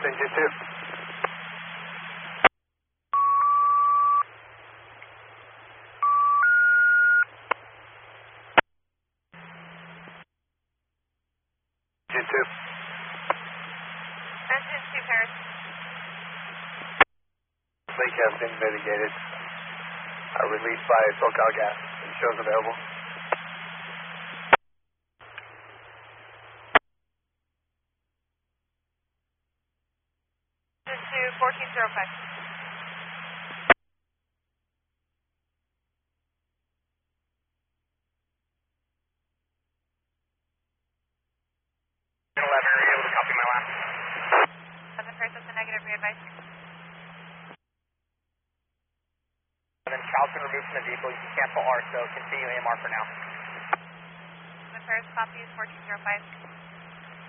Captain G2. G2. Engine 2 pairs. Leak has been mitigated. Released by SoCal Gas. It shows available. Engine 2 1405. Are you able to copy my last? 7 pairs, that's a negative, re-advise. Then child's been removed from the vehicle. You can cancel R, so continue AMR for now. 7 pairs, copy, 1405.